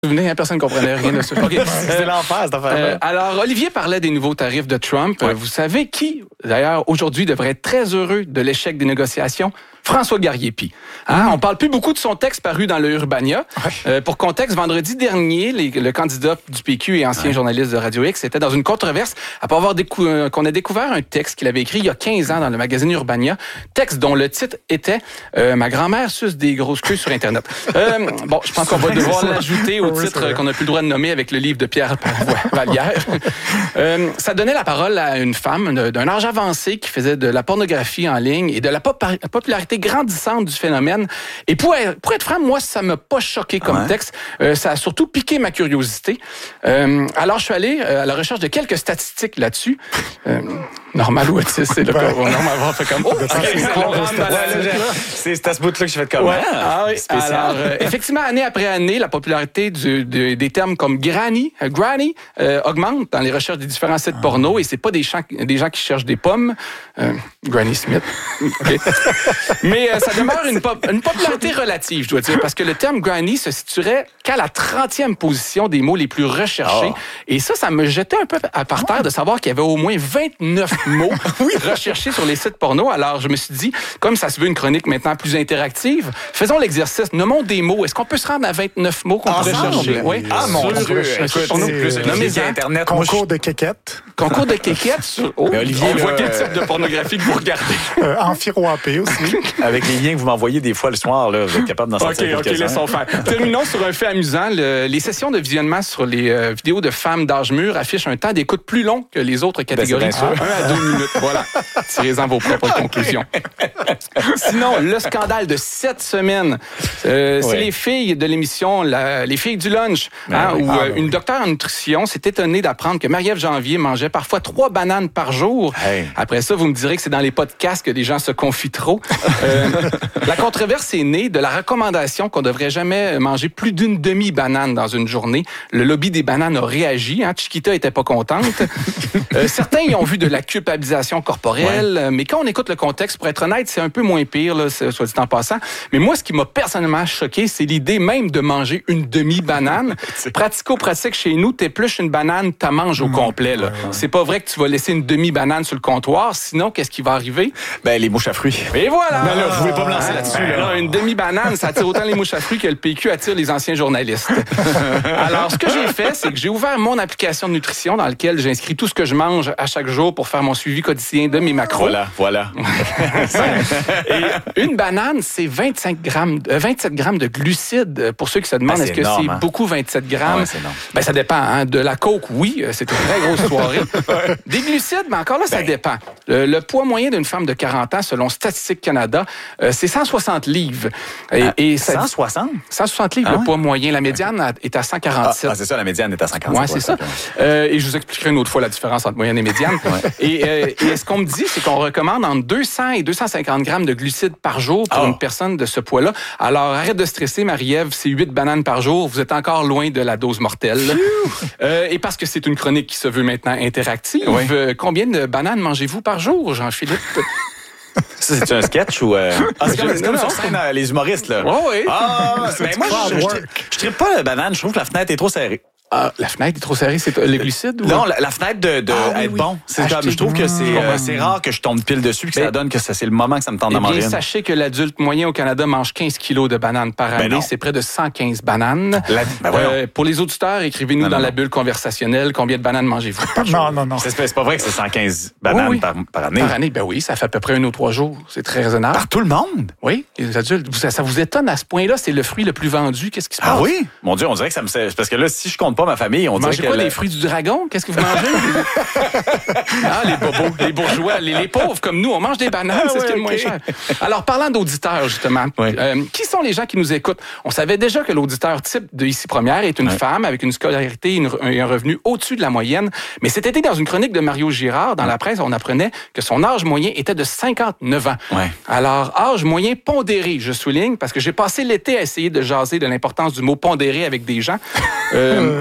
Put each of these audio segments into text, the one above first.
Personne ne comprenait rien de ça. Okay. C'est l'enfer, cette affaire-là. Alors, Olivier parlait des nouveaux tarifs de Trump. Ouais. Vous savez qui, d'ailleurs, aujourd'hui, devrait être très heureux de l'échec des négociations? François Garriépi. On parle plus beaucoup de son texte paru dans le Urbania. Pour contexte, vendredi dernier, le candidat du PQ et ancien journaliste de Radio X était dans une controverse après avoir qu'on a découvert un texte qu'il avait écrit il y a 15 ans dans le magazine Urbania, texte dont le titre était « Ma grand-mère suce des grosses queues sur Internet ». Je pense qu'on va devoir l'ajouter au titre qu'on n'a plus le droit de nommer avec le livre de Pierre Vallière. Ça donnait la parole à une femme d'un âge avancé qui faisait de la pornographie en ligne et de la popularité grandissante du phénomène. Et pour être franc, moi, ça m'a pas choqué comme texte. Ça a surtout piqué ma curiosité. Alors, je suis allé à la recherche de quelques statistiques là-dessus. Normal ou autiste, c'est là qu'on normalement fait comme... C'est à ce bout-là que je fais comme... Alors, effectivement, année après année, la popularité des termes comme granny augmente dans les recherches des différents sites porno, et c'est pas des gens qui cherchent des pommes. Granny Smith. Okay. Mais ça demeure une popularité relative, je dois dire, parce que le terme granny se situerait qu'à la 30e position des mots les plus recherchés. Et ça me jetait un peu par terre de savoir qu'il y avait au moins 29 mots recherchés sur les sites porno. Alors, je me suis dit, comme ça se veut une chronique maintenant plus interactive, faisons l'exercice. Nommons des mots. Est-ce qu'on peut se rendre à 29 mots qu'on pourrait chercher? Oui. Mon Dieu. Nommez-en. Internet. Concours de kékettes. Concours de kékettes? Olivier, on voit quel type de pornographie que vous regardez. Amphi-Roi-P aussi. Avec les liens que vous m'envoyez des fois le soir, là, vous êtes capable d'en sortir OK, laissons faire. Terminons sur un fait amusant. Les sessions de visionnement sur les vidéos de femmes d'âge mûr affichent un temps d'écoute plus long que les autres catégories. 1 à 2 minutes. Voilà. Tirez-en vos propres conclusions. Sinon, le scandale de cette semaine, c'est les filles de l'émission Les filles du lunch, où une docteure en nutrition s'est étonnée d'apprendre que Marie-Ève Janvier mangeait parfois 3 bananes par jour. Après ça, vous me direz que c'est dans les podcasts que les gens se confient trop. La controverse est née de la recommandation qu'on ne devrait jamais manger plus d'une demi-banane dans une journée. Le lobby des bananes a réagi. Chiquita était pas contente. Certains y ont vu de la culpabilisation corporelle, mais quand on écoute le contexte, pour être honnête, c'est un peu moins pire, là, soit dit en passant. Mais moi, ce qui m'a personnellement choqué, c'est l'idée même de manger une demi-banane. Pratico-pratique chez nous, t'épluches une banane, t'as manges au complet. Là. C'est pas vrai que tu vas laisser une demi-banane sur le comptoir, sinon, qu'est-ce qui va arriver? Les mouches à fruits. Et voilà! Ben là, vous pouvez pas me lancer là-dessus. Là. Une demi-banane, ça attire autant les mouches à fruits que le PQ attire les anciens journalistes. Alors, ce que j'ai fait, c'est que j'ai ouvert mon application de nutrition dans laquelle j'inscris tout ce que je mange à chaque jour pour faire mon suivi quotidien de mes macros. Voilà. Et une banane, c'est 27 grammes de glucides. Pour ceux qui se demandent, est-ce que c'est beaucoup 27 grammes? Ça dépend. De la coke, oui, c'est une très grosse soirée. Des glucides, mais encore là, ça dépend. Le poids moyen d'une femme de 40 ans, selon Statistique Canada, c'est 160 livres. Et 160? 160 livres, le poids moyen. La médiane est à 147. C'est ça, la médiane est à 147. Oui, c'est ça. Et je vous expliquerai une autre fois la différence entre moyenne et médiane. Et ce qu'on me dit, c'est qu'on recommande entre 200 et 250 grammes de glucides par jour pour une personne de ce poids-là. Alors, arrête de stresser, Marie-Ève, c'est 8 bananes par jour. Vous êtes encore loin de la dose mortelle. Et parce que c'est une chronique qui se veut maintenant interactive, combien de bananes mangez-vous par jour, Jean-Philippe? Ça, c'est un sketch ou... C'est comme sur scène, les humoristes, là. Oui. Moi, je trippe pas la banane. Je trouve que la fenêtre est trop serrée. La fenêtre est trop serrée, c'est les glucides? Non, la fenêtre de être bon. Je trouve que c'est rare que je tombe pile dessus et que ça donne que c'est le moment que ça me tente de manger. Sachez que l'adulte moyen au Canada mange 15 kilos de bananes par année. C'est près de 115 bananes. Pour les auditeurs, écrivez-nous dans la bulle conversationnelle combien de bananes mangez-vous par jour. Non. C'est pas vrai que c'est 115 bananes par année. Par année, oui, ça fait à peu près 1 ou 3 jours. C'est très raisonnable. Par tout le monde? Oui, les adultes. Ça vous étonne à ce point-là? C'est le fruit le plus vendu. Qu'est-ce qui se passe? Ah oui? Mon Dieu, on dirait que ça me... Parce que là, si je compte pas ma famille, on dirait que... Quoi, les fruits du dragon? Qu'est-ce que vous mangez? Les bobos, les bourgeois, les pauvres comme nous, on mange des bananes, c'est ce qui est le moins cher. Alors, parlant d'auditeurs, justement, qui sont les gens qui nous écoutent? On savait déjà que l'auditeur type de Ici Première est une femme avec une scolarité et un revenu au-dessus de la moyenne. Mais cet été, dans une chronique de Mario Girard, dans la presse, on apprenait que son âge moyen était de 59 ans. Alors, âge moyen pondéré, je souligne, parce que j'ai passé l'été à essayer de jaser de l'importance du mot pondéré avec des gens.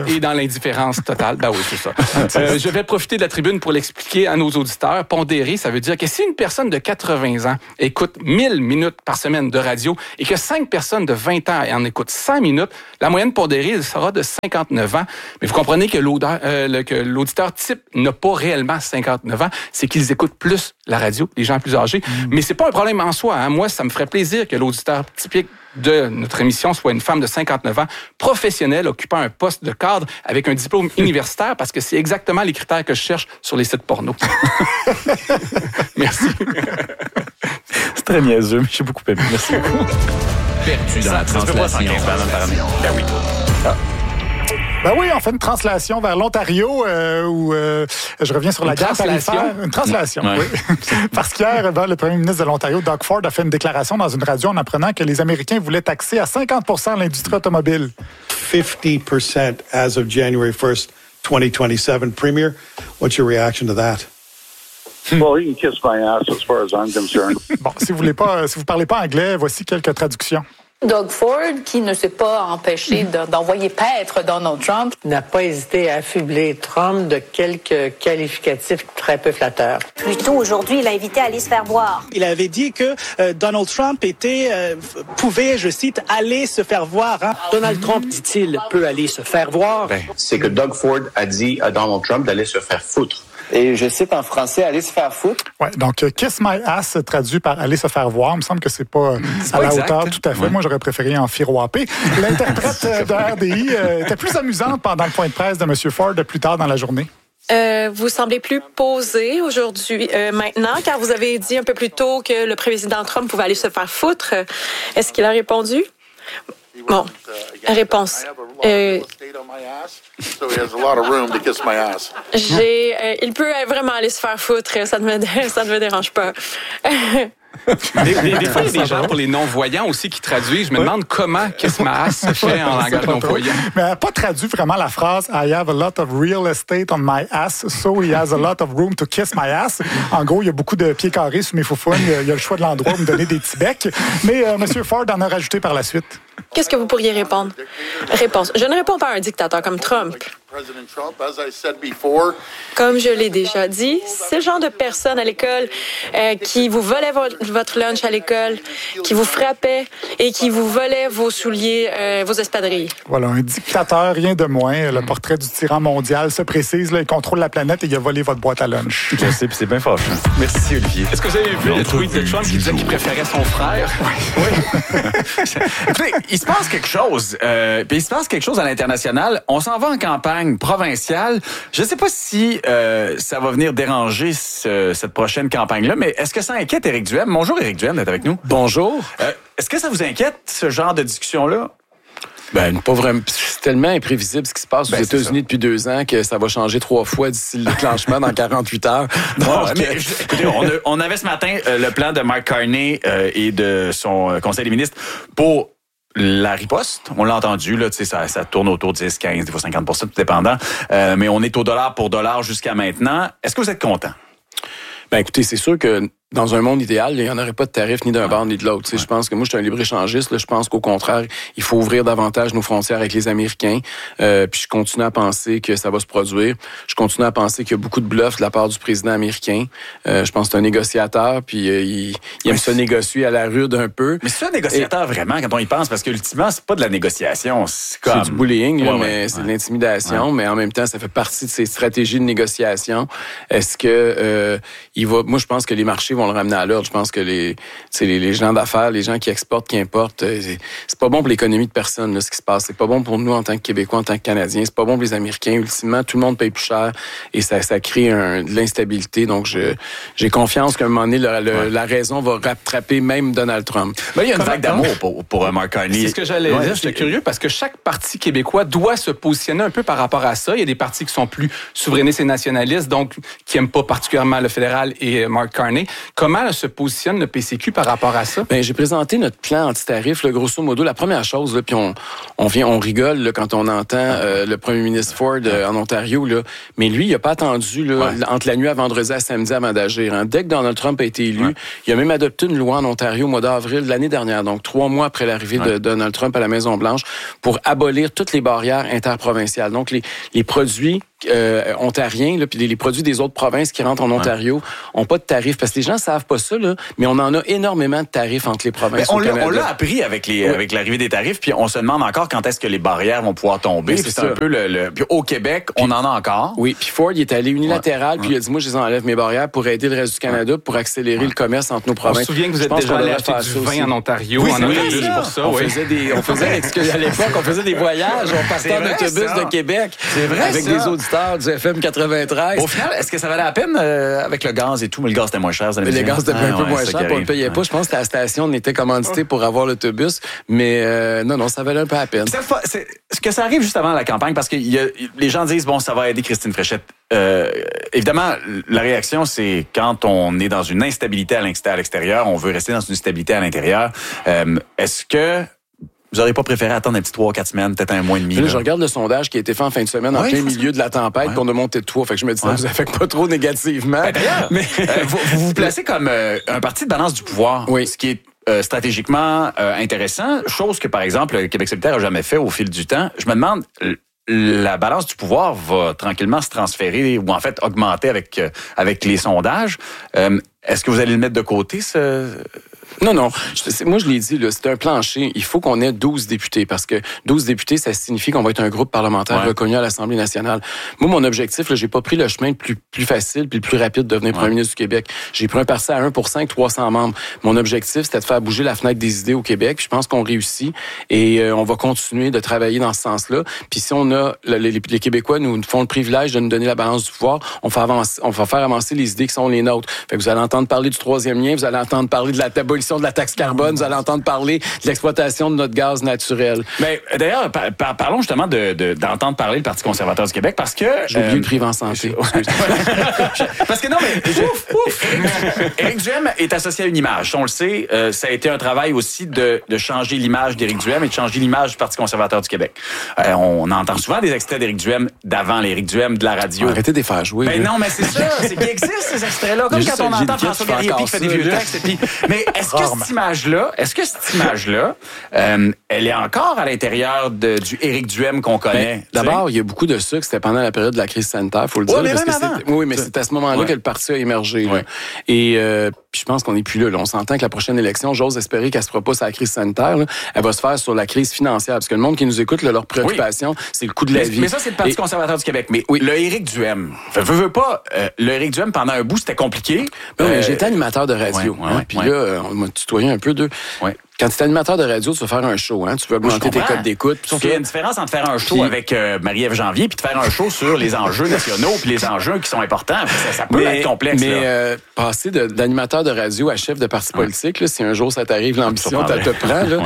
Et dans l'indifférence totale. Ben oui, c'est ça. Je vais profiter de la tribune pour l'expliquer à nos auditeurs. Pondéré, ça veut dire que si une personne de 80 ans écoute 1000 minutes par semaine de radio et que 5 personnes de 20 ans en écoutent 100 minutes, la moyenne pondérée sera de 59 ans. Mais vous comprenez que l'auditeur type n'a pas réellement 59 ans, c'est qu'ils écoutent plus la radio, les gens plus âgés. Mais c'est pas un problème en soi. Moi, ça me ferait plaisir que l'auditeur typique de notre émission soit une femme de 59 ans, professionnelle, occupant un poste de cadre avec un diplôme universitaire, parce que c'est exactement les critères que je cherche sur les sites porno. Merci. C'est très niaiseux, mais j'ai beaucoup aimé. Merci beaucoup. Perdu dans la translation. Ben oui. Ben oui, on fait une translation vers l'Ontario où je reviens sur la guerre tarifaire. Une translation, oui. Parce qu'hier, le premier ministre de l'Ontario, Doug Ford, a fait une déclaration dans une radio en apprenant que les Américains voulaient taxer à 50% l'industrie automobile. 50% as of January 1st, 2027. Premier, what's your reaction to that? Well, he can kiss my ass as far as I'm concerned. Bon, si vous parlez pas anglais, voici quelques traductions. Doug Ford, qui ne s'est pas empêché d'envoyer paître Donald Trump, n'a pas hésité à affubler Trump de quelques qualificatifs très peu flatteurs. Plus tôt aujourd'hui, il a invité à aller se faire voir. Il avait dit que Donald Trump pouvait, je cite, aller se faire voir. Donald Trump, dit-il, peut aller se faire voir. C'est que Doug Ford a dit à Donald Trump d'aller se faire foutre. Et je cite en français, aller se faire foutre. Ouais, donc Kiss My Ass traduit par aller se faire voir. Il me semble que c'est pas à la hauteur tout à fait. Ouais. Moi, j'aurais préféré en firoapé. L'interprète de RDI était plus amusante pendant le point de presse de M. Ford plus tard dans la journée. Vous semblez plus posé aujourd'hui, maintenant, car vous avez dit un peu plus tôt que le président Trump pouvait aller se faire foutre. Est-ce qu'il a répondu? Bon, réponse. Il peut vraiment aller se faire foutre, ça ne me dérange pas. Des fois, il y a des gens pour les non-voyants aussi qui traduisent. Je me demande comment Kiss My Ass se fait en langage non-voyant. Mais elle n'a pas traduit vraiment la phrase « I have a lot of real estate on my ass, so he has a lot of room to kiss my ass ». En gros, il y a beaucoup de pieds carrés sous mes foufounes. Il y a le choix de l'endroit où me donner des petits becs. Mais M. Ford en a rajouté par la suite. Qu'est-ce que vous pourriez répondre? Réponse. Je ne réponds pas à un dictateur comme Trump. Comme je l'ai déjà dit, c'est le genre de personne à l'école qui vous volait votre lunch à l'école, qui vous frappait et qui vous volait vos souliers, vos espadrilles. Voilà, un dictateur, rien de moins. Le portrait du tyran mondial se précise. Là, il contrôle la planète et il a volé votre boîte à lunch. Je sais, puis c'est bien fâchant. Merci, Olivier. Est-ce que vous avez vu le tweet de Trump qui disait qu'il préférait son frère? Oui. Écoutez, il se passe quelque chose. Puis il se passe quelque chose à l'international. On s'en va en campagne provinciale. Je ne sais pas si ça va venir déranger cette prochaine campagne-là, mais est-ce que ça inquiète Éric Duhem? Bonjour Éric Duhem d'être avec nous. Bonjour. Est-ce que ça vous inquiète, ce genre de discussion-là? Ben, pas vraiment. C'est tellement imprévisible ce qui se passe aux États-Unis depuis 2 ans que ça va changer 3 fois d'ici le déclenchement dans 48 heures. Donc, écoutez, on avait ce matin le plan de Mark Carney et de son Conseil des ministres pour la riposte. On l'a entendu, là, ça tourne autour de 10, 15, des fois 50%, tout dépendant. Mais on est au dollar pour dollar jusqu'à maintenant. Est-ce que vous êtes content? Ben, écoutez, c'est sûr que dans un monde idéal, il n'y en aurait pas de tarif ni d'un bord ni de l'autre. Je pense que moi, je suis un libre-échangiste. Je pense qu'au contraire, il faut ouvrir davantage nos frontières avec les Américains. Puis je continue à penser que ça va se produire. Je continue à penser qu'il y a beaucoup de bluffs de la part du président américain. Je pense que c'est un négociateur, puis il aime se négocier à la rude un peu. Mais c'est un négociateur vraiment, quand on y pense, parce que ultimement, c'est pas de la négociation. C'est du bullying, mais c'est de l'intimidation. Ouais. Mais en même temps, ça fait partie de ses stratégies de négociation. Est-ce que il va... Moi, je pense que les marchés vont le ramener à l'ordre. Je pense que les gens d'affaires, les gens qui exportent, qui importent, c'est pas bon pour l'économie de personne, là, ce qui se passe. C'est pas bon pour nous en tant que Québécois, en tant que Canadiens. C'est pas bon pour les Américains. Ultimement, tout le monde paye plus cher et ça crée de l'instabilité. Donc, j'ai confiance qu'à un moment donné, la raison va rattraper même Donald Trump. Ben, il y a une vague d'amour pour Mark Carney. C'est ce que j'allais dire. J'étais curieux parce que chaque parti québécois doit se positionner un peu par rapport à ça. Il y a des partis qui sont plus souverainistes et nationalistes, donc qui n'aiment pas particulièrement le fédéral et Mark Carney. Comment se positionne le PCQ par rapport à ça? J'ai présenté notre plan anti-tarif, là, grosso modo. La première chose, là, puis on rigole là, quand on entend le premier ministre Ford en Ontario, là, mais lui, il n'a pas attendu là, entre la nuit à vendredi à samedi avant d'agir. Hein. Dès que Donald Trump a été élu, il a même adopté une loi en Ontario au mois d'avril de l'année dernière, donc 3 mois après l'arrivée de Donald Trump à la Maison-Blanche, pour abolir toutes les barrières interprovinciales. Donc, les produits ontariens, là, puis les produits des autres provinces qui rentrent en Ontario ont pas de tarifs. Parce que les gens savent pas ça, là, mais on en a énormément de tarifs entre les provinces au Canada. On l'a appris avec l'arrivée des tarifs, puis on se demande encore quand est-ce que les barrières vont pouvoir tomber. Oui, c'est un peu Puis au Québec, on en a encore. Oui, puis Ford, il est allé unilatéral, puis il a dit, moi, je les enlève mes barrières pour aider le reste du Canada, pour accélérer le commerce entre nos provinces. On se souvient que vous êtes déjà allé acheter du vin en Ontario, en autobus pour ça. On faisait à l'époque, on faisait des voyages, on partait en autobus de Québec. C'est vrai, avec des auditeurs du FM 93. Au final, est-ce que ça valait la peine avec le gaz et tout? Mais le gaz était moins cher. Le gaz était un peu moins cher, on ne le payait pas. Je pense que la station, on était commandité pour avoir l'autobus, mais non, ça valait un peu la peine. Est-ce que ça arrive juste avant la campagne? Parce que les gens disent, bon, ça va aider Christine Fréchette. Évidemment, la réaction, c'est quand on est dans une instabilité à l'extérieur, on veut rester dans une stabilité à l'intérieur. Est-ce que vous n'auriez pas préféré attendre un petit 3-4 semaines, peut-être un mois et demi? Là, je regarde le sondage qui a été fait en fin de semaine en plein milieu de la tempête, puis on a monté de 3. Fait que je me dis, ça vous affecte pas trop négativement. D'ailleurs, vous vous placez comme un parti de balance du pouvoir, ce qui est stratégiquement intéressant, chose que, par exemple, le Québec solidaire n'a jamais fait au fil du temps. Je me demande, la balance du pouvoir va tranquillement se transférer ou en fait augmenter avec les sondages. Est-ce que vous allez le mettre de côté, Non. Moi, je l'ai dit, là, c'est un plancher. Il faut qu'on ait 12 députés parce que 12 députés, ça signifie qu'on va être un groupe parlementaire reconnu à l'Assemblée nationale. Moi, mon objectif, là, j'ai pas pris le chemin le plus facile puis le plus rapide de devenir premier ministre du Québec. J'ai pris un parti à 1% avec 300 membres. Mon objectif, c'était de faire bouger la fenêtre des idées au Québec. Je pense qu'on réussit et on va continuer de travailler dans ce sens-là. Puis si on a les Québécois nous font le privilège de nous donner la balance du pouvoir, on va faire avancer les idées qui sont les nôtres. Fait que vous allez entendre parler du troisième lien, vous allez entendre parler de la abolition de la taxe carbone, vous allez entendre parler de l'exploitation de notre gaz naturel. Mais d'ailleurs, parlons justement d'entendre parler le Parti conservateur du Québec parce que... J'ai oublié le privé en santé. Parce que non, mais Éric Duhem est associé à une image. On le sait, ça a été un travail aussi de changer l'image d'Éric Duhem et de changer l'image du Parti conservateur du Québec. On entend souvent des extraits d'Éric Duhem d'avant l'Éric Duhem de la radio. Arrêtez de les faire jouer. Non, mais c'est ça, c'est qu'il existe ces extraits-là. Comme quand on entend François Garriépi qui fait des vieux textes. Mais est-ce que cette image-là, elle est encore à l'intérieur du Éric Duhem qu'on connaît? D'abord, il y a beaucoup de ça que c'était pendant la période de la crise sanitaire, faut le dire. Mais c'est à ce moment-là que le parti a émergé. Là. Et je pense qu'on n'est plus là. On s'entend que la prochaine élection, j'ose espérer qu'elle se fera pas sur la crise sanitaire. Là. Elle va se faire sur la crise financière. Parce que le monde qui nous écoute, là, leur préoccupation, c'est le coût de la vie. Mais ça, c'est le Parti conservateur du Québec. Mais le Éric Duhem, veux pas, le Éric Duhem, pendant un bout, c'était compliqué. J'étais animateur de radio. Puis là, on m'a tutoyé un peu d'eux. Quand tu es animateur de radio, tu veux faire un show, hein? Tu veux augmenter tes codes d'écoute. Sauf qu'il y a une différence entre faire un show avec Marie-Ève Janvier puis de faire un show sur les enjeux nationaux puis les enjeux qui sont importants. Ça peut être complexe. Mais passer d'animateur de radio à chef de parti politique, là, si un jour ça t'arrive, l'ambition, tu te prend. Là,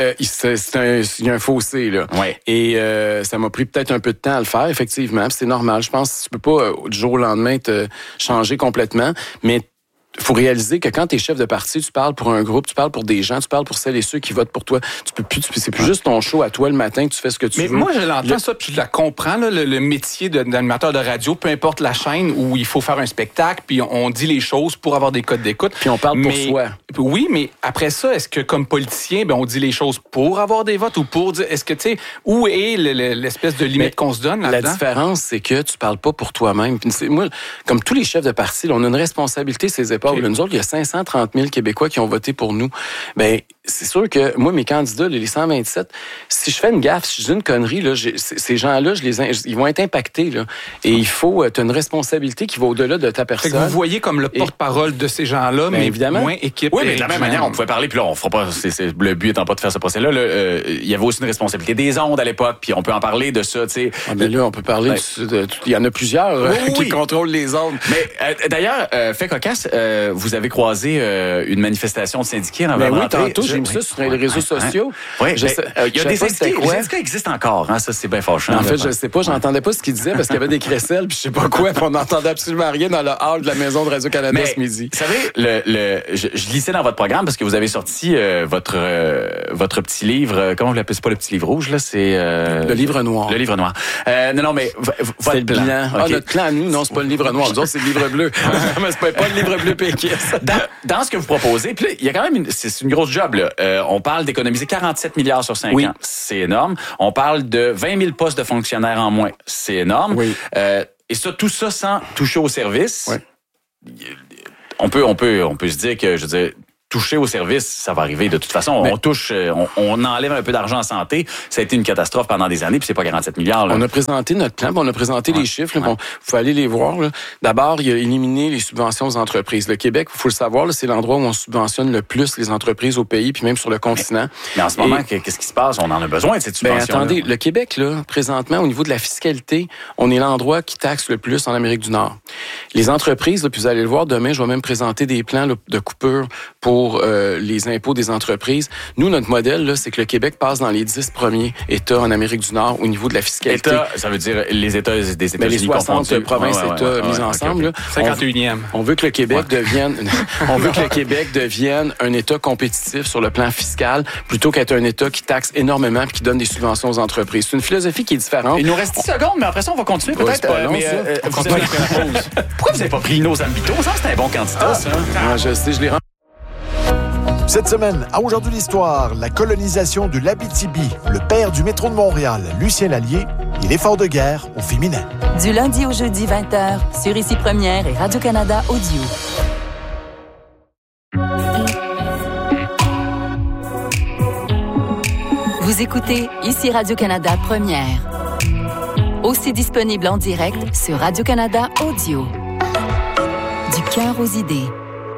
il y a un fossé. Là. Et ça m'a pris peut-être un peu de temps à le faire, effectivement. C'est normal. Je pense que tu peux pas, du jour au lendemain, te changer complètement. Mais il faut réaliser que quand tu es chef de parti, tu parles pour un groupe, tu parles pour des gens, tu parles pour celles et ceux qui votent pour toi. C'est plus juste ton show à toi le matin que tu fais ce que tu veux. Mais moi, je l'entends ça, puis je la comprends, là, le métier d'animateur de radio, peu importe la chaîne où il faut faire un spectacle, puis on dit les choses pour avoir des codes d'écoute. Puis on parle pour soi. Oui, mais après ça, est-ce que comme politicien, on dit les choses pour avoir des votes ou pour dire... Est-ce que, tu sais, où est l'espèce de limite qu'on se donne là-dedans? La différence, c'est que tu parles pas pour toi-même. Moi, comme tous les chefs de parti, là, on a une responsabilité sur les épaules. Okay. Nous autres, il y a 530 000 Québécois qui ont voté pour nous. Ben, c'est sûr que moi, mes candidats, les 127, si je fais une gaffe, si je dis une connerie, là, ces gens-là, ils vont être impactés. Là. Et il faut, tu as une responsabilité qui va au-delà de ta personne. Fait que vous voyez comme le porte-parole de ces gens-là, mais évidemment, moins équipe. Oui, mais de la même manière, on pouvait parler, puis là, on fera pas, le but étant pas de faire ce procès-là, il y avait aussi une responsabilité des ondes à l'époque, puis on peut en parler de ça, tu sais. Mais là, on peut parler il y en a plusieurs qui contrôlent les ondes. Mais d'ailleurs, fait cocasse, vous avez croisé une manifestation de syndiqués en oui, tantôt, j'ai mis ça sur les réseaux sociaux. Oui, il y a des syndicats qui existent encore. Hein, ça, c'est bien fâchant. En fait, je ne sais pas, j'entendais pas ce qu'il disait parce qu'il y avait des crécelles, puis je sais pas quoi, puis on n'entendait absolument rien dans le hall de la maison de Radio-Canada ce midi. Vous savez, je lisais dans votre programme parce que vous avez sorti votre petit livre, comment vous l'appelez? C'est pas le petit livre rouge, là, c'est... Le livre noir. Le livre noir. Non, mais votre plan. Okay. Notre plan à nous, non, c'est pas le livre noir. Nous autres, c'est le livre bleu. Mais c'est pas le livre bleu péquiste. Dans ce que vous proposez, puis il y a quand même c'est une grosse job, là. On parle d'économiser 47 milliards sur 5 ans. C'est énorme. On parle de 20 000 postes de fonctionnaires en moins. C'est énorme. Oui. Et ça, tout ça sans toucher au service. Oui. On peut se dire que, je veux dire, toucher au service, ça va arriver de toute façon. Mais on enlève un peu d'argent en santé. Ça a été une catastrophe pendant des années, puis c'est pas 47 milliards. Là. On a présenté notre plan, on a présenté les chiffres. Bon, faut aller les voir. Là. D'abord, il a éliminé les subventions aux entreprises. Le Québec, il faut le savoir, là, c'est l'endroit où on subventionne le plus les entreprises au pays, puis même sur le continent. Mais en ce moment, qu'est-ce qui se passe? On en a besoin de cette subvention. Attendez, le Québec, là, présentement, au niveau de la fiscalité, on est l'endroit qui taxe le plus en Amérique du Nord. Les entreprises, là, puis vous allez le voir demain, je vais même présenter des plans là, de coupure pour les impôts des entreprises. Nous, notre modèle, là, c'est que le Québec passe dans les 10 premiers États en Amérique du Nord au niveau de la fiscalité. État, ça veut dire les États des États-Unis. Les 60 provinces-États mis ensemble. Okay. 51e. On veut que le Québec devienne un État compétitif sur le plan fiscal plutôt qu'être un État qui taxe énormément et qui donne des subventions aux entreprises. C'est une philosophie qui est différente. Il nous reste 10 secondes, mais après ça, on va continuer peut-être. Pourquoi vous n'avez pas pris nos Zambito? Ça, c'est un bon candidat, ça. Je sais, je l'ai rendu. Cette semaine, à Aujourd'hui l'Histoire, la colonisation de l'Abitibi, le père du métro de Montréal, Lucien Lallier, et l'effort de guerre au féminin. Du lundi au jeudi 20h, sur Ici Première et Radio-Canada Audio. Vous écoutez Ici Radio-Canada Première. Aussi disponible en direct sur Radio-Canada Audio. Du cœur aux idées.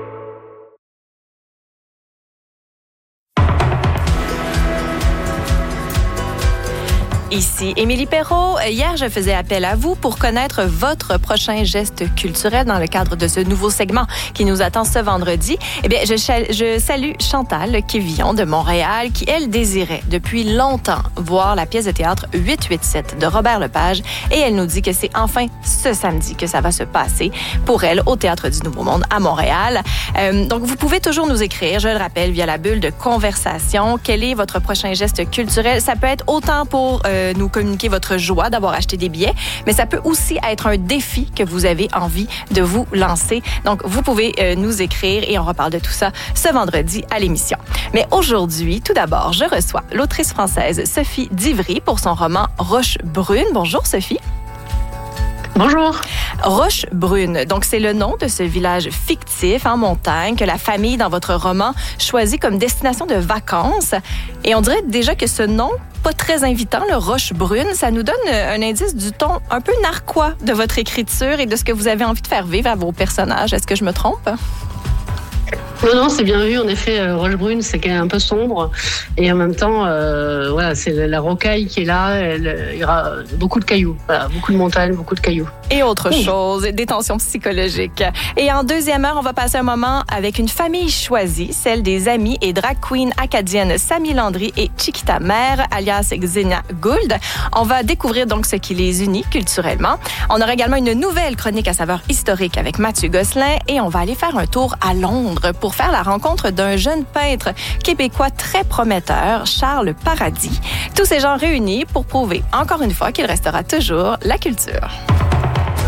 Ici Émilie Perrault. Hier, je faisais appel à vous pour connaître votre prochain geste culturel dans le cadre de ce nouveau segment qui nous attend ce vendredi. Eh bien, je salue Chantal Quévillon de Montréal qui, elle, désirait depuis longtemps voir la pièce de théâtre 887 de Robert Lepage et elle nous dit que c'est enfin ce samedi que ça va se passer pour elle au Théâtre du Nouveau Monde à Montréal. Donc, vous pouvez toujours nous écrire, je le rappelle, via la bulle de conversation. Quel est votre prochain geste culturel? Ça peut être autant pour nous communiquer votre joie d'avoir acheté des billets, mais ça peut aussi être un défi que vous avez envie de vous lancer. Donc, vous pouvez nous écrire et on reparle de tout ça ce vendredi à l'émission. Mais aujourd'hui, tout d'abord, je reçois l'autrice française Sophie Divry pour son roman Roche-Brune. Bonjour Sophie. Bonjour. Roche-Brune, donc c'est le nom de ce village fictif en montagne que la famille dans votre roman choisit comme destination de vacances. Et on dirait déjà que ce nom, pas très invitant, le Roche-Brune, ça nous donne un indice du ton un peu narquois de votre écriture et de ce que vous avez envie de faire vivre à vos personnages. Est-ce que je me trompe? Non, c'est bien vu. En effet, Roche-Brune, c'est un peu sombre. Et en même temps, voilà, c'est la rocaille qui est là. Il y aura beaucoup de cailloux. Voilà, beaucoup de montagnes, beaucoup de cailloux. Et autre chose, des tensions psychologiques. Et en deuxième heure, on va passer un moment avec une famille choisie, celle des amis et drag queen acadiennes Samy Landry et Chiquita Mère, alias Xenia Gould. On va découvrir donc ce qui les unit culturellement. On aura également une nouvelle chronique à saveur historique avec Mathieu Gosselin et on va aller faire un tour à Londres pour faire la rencontre d'un jeune peintre québécois très prometteur, Charles Paradis. Tous ces gens réunis pour prouver encore une fois qu'il restera toujours la culture.